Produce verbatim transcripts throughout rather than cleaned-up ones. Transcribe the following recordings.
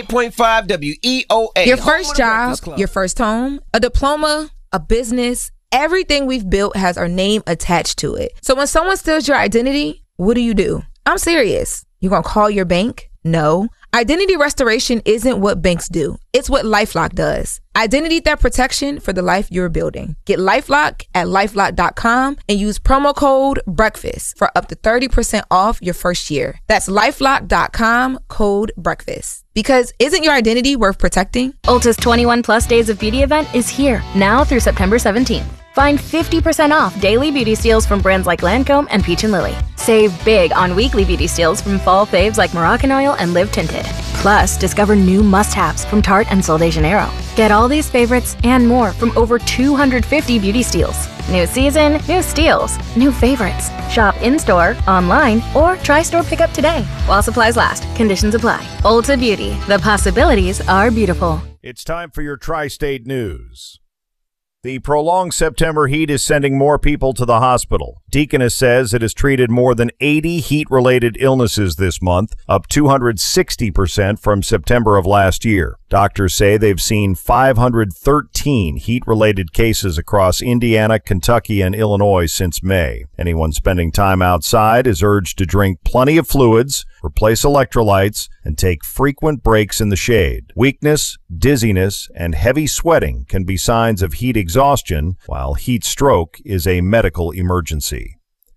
eight point five W E O A. Your first job, your first home, a diploma, a business, everything we've built has our name attached to it. So when someone steals your identity, what do you do? I'm serious. You gonna call your bank? No. Identity restoration isn't what banks do. It's what LifeLock does. Identity theft protection for the life you're building. Get LifeLock at LifeLock dot com and use promo code BREAKFAST for up to thirty percent off your first year. That's LifeLock dot com, code BREAKFAST. Because isn't your identity worth protecting? Ulta's twenty-one plus Days of Beauty event is here, now through September seventeenth. Find fifty percent off daily beauty steals from brands like Lancome and Peach and Lily. Save big on weekly beauty steals from fall faves like Moroccan Oil and Live Tinted. Plus, discover new must-haves from Tarte and Sol de Janeiro. Get all these favorites and more from over two hundred fifty beauty steals. New season, new steals, new favorites. Shop in-store, online, or try store pickup today. While supplies last, conditions apply. Ulta Beauty, the possibilities are beautiful. It's time for your Tri-State News. The prolonged September heat is sending more people to the hospital. Deaconess says it has treated more than eighty heat-related illnesses this month, up two hundred sixty percent from September of last year. Doctors say they've seen five hundred thirteen heat-related cases across Indiana, Kentucky, and Illinois since May. Anyone spending time outside is urged to drink plenty of fluids, replace electrolytes, and take frequent breaks in the shade. Weakness, dizziness, and heavy sweating can be signs of heat exhaustion, while heat stroke is a medical emergency.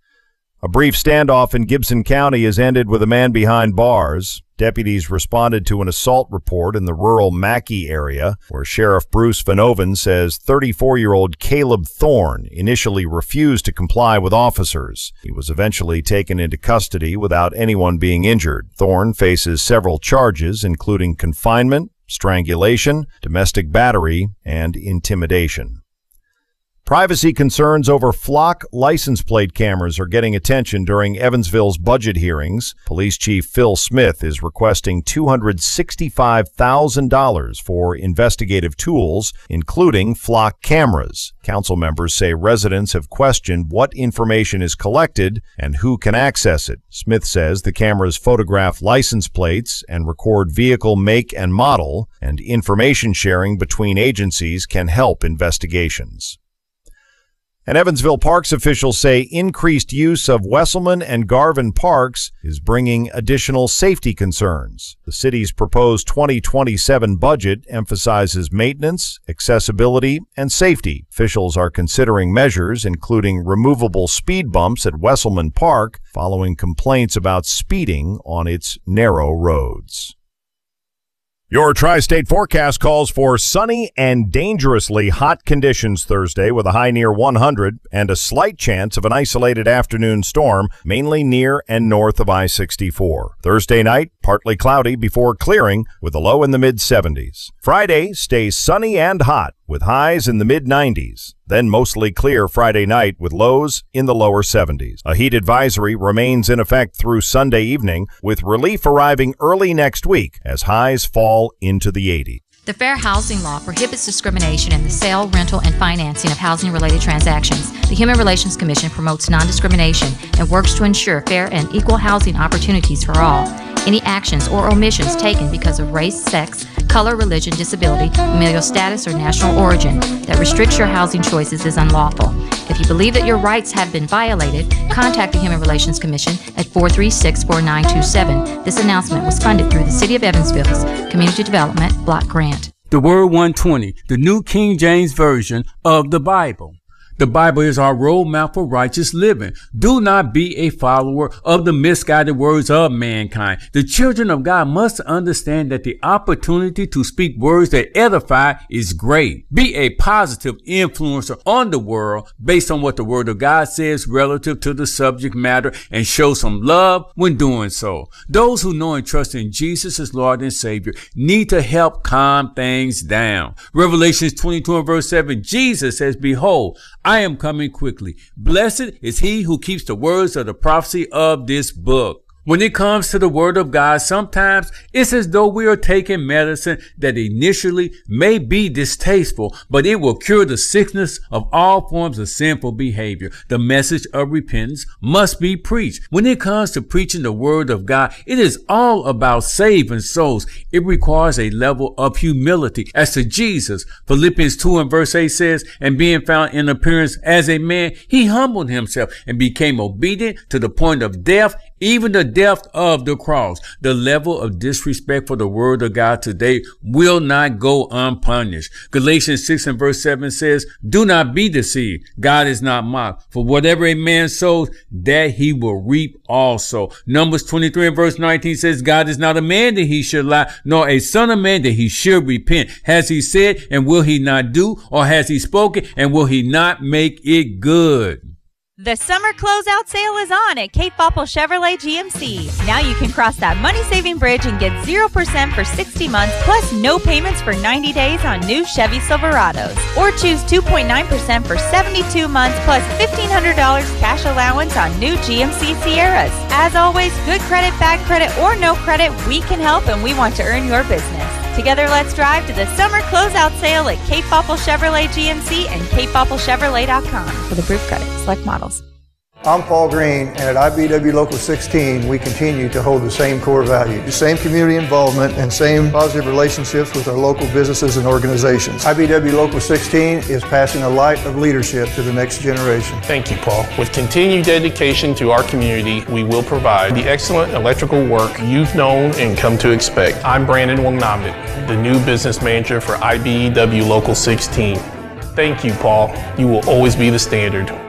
A brief standoff in Gibson County has ended with a man behind bars. Deputies responded to an assault report in the rural Mackey area, where Sheriff Bruce Vanoven says thirty-four-year-old Caleb Thorne initially refused to comply with officers. He was eventually taken into custody without anyone being injured. Thorne faces several charges, including confinement, strangulation, domestic battery, and intimidation. Privacy concerns over Flock license plate cameras are getting attention during Evansville's budget hearings. Police Chief Phil Smith is requesting two hundred sixty-five thousand dollars for investigative tools, including Flock cameras. Council members say residents have questioned what information is collected and who can access it. Smith says the cameras photograph license plates and record vehicle make and model, and information sharing between agencies can help investigations. And Evansville Parks officials say increased use of Wesselman and Garvin parks is bringing additional safety concerns. The city's proposed twenty twenty-seven budget emphasizes maintenance, accessibility, and safety. Officials are considering measures including removable speed bumps at Wesselman Park following complaints about speeding on its narrow roads. Your Tri-State forecast calls for sunny and dangerously hot conditions Thursday with a high near one hundred and a slight chance of an isolated afternoon storm, mainly near and north of I sixty-four. Thursday night, partly cloudy before clearing with a low in the mid seventies. Friday stays sunny and hot with highs in the mid nineties. Then mostly clear Friday night with lows in the lower seventies. A heat advisory remains in effect through Sunday evening, with relief arriving early next week as highs fall into the eighties. The Fair Housing Law prohibits discrimination in the sale, rental, and financing of housing-related transactions. The Human Relations Commission promotes non-discrimination and works to ensure fair and equal housing opportunities for all. Any actions or omissions taken because of race, sex, color, religion, disability, familial status, or national origin that restricts your housing choices is unlawful. If you believe that your rights have been violated, contact the Human Relations Commission at four three six, four nine two seven. This announcement was funded through the City of Evansville's Community Development Block Grant. The Word one twenty, the New King James Version of the Bible. The Bible is our roadmap for righteous living. Do not be a follower of the misguided words of mankind. The children of God must understand that the opportunity to speak words that edify is great. Be a positive influencer on the world based on what the Word of God says relative to the subject matter, and show some love when doing so. Those who know and trust in Jesus as Lord and Savior need to help calm things down. Revelations twenty-two and verse seven, Jesus says, "Behold, I am coming quickly. Blessed is he who keeps the words of the prophecy of this book." When it comes to the Word of God, sometimes it's as though we are taking medicine that initially may be distasteful, but it will cure the sickness of all forms of sinful behavior. The message of repentance must be preached. When it comes to preaching the Word of God, it is all about saving souls. It requires a level of humility. As to Jesus, Philippians two and verse eight says, and being found in appearance as a man, he humbled himself and became obedient to the point of death, even the death of the cross. The level of disrespect for the Word of God today will not go unpunished. Galatians six and verse seven says, do not be deceived. God is not mocked. For whatever a man sows, that he will reap also. Numbers twenty-three and verse nineteen says, God is not a man that he should lie, nor a son of man that he should repent. Has he said, and will he not do? Or has he spoken, and will he not make it good? The summer closeout sale is on at Cape Popple Chevrolet G M C. Now you can cross that money-saving bridge and get zero percent for sixty months, plus no payments for ninety days on new Chevy Silverados. Or choose two point nine percent for seventy-two months, plus fifteen hundred dollars cash allowance on new G M C Sierras. As always, good credit, bad credit, or no credit, we can help and we want to earn your business. Together, let's drive to the summer closeout sale at Cape Popple Chevrolet G M C and cape popple chevrolet dot com for the proof credit. Select models. I'm Paul Green, and at I B W Local sixteen, we continue to hold the same core value, the same community involvement, and same positive relationships with our local businesses and organizations. I B W Local sixteen is passing a light of leadership to the next generation. Thank you, Paul. With continued dedication to our community, we will provide the excellent electrical work you've known and come to expect. I'm Brandon Wangnamit, the new business manager for I B W Local sixteen. Thank you, Paul. You will always be the standard.